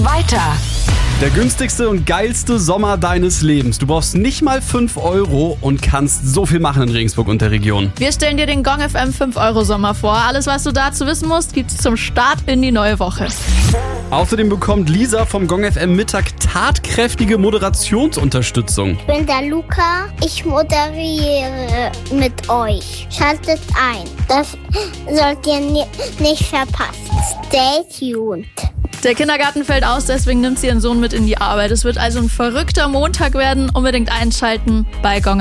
weiter. Der günstigste und geilste Sommer deines Lebens. Du brauchst nicht mal 5 Euro und kannst so viel machen in Regensburg und der Region. Wir stellen dir den Gong FM 5-Euro-Sommer vor. Alles, was du dazu wissen musst, gibt's zum Start in die neue Woche. Außerdem bekommt Lisa vom Gong FM Mittag tatkräftige Moderationsunterstützung. Ich bin der Luca. Ich moderiere mit euch. Schaltet ein. Das sollt ihr nicht verpassen. Stay tuned. Der Kindergarten fällt aus, deswegen nimmt sie ihren Sohn mit in die Arbeit. Es wird also ein verrückter Montag werden. Unbedingt einschalten bei Gong